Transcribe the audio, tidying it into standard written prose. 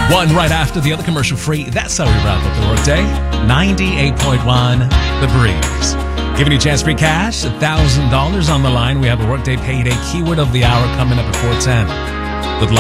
One right after the other, commercial free. That's how we wrap up the workday. 98.1 The Breeze. Giving you a chance for cash, $1,000 on the line. We have a workday payday keyword of the hour coming up at 4:10. Good luck.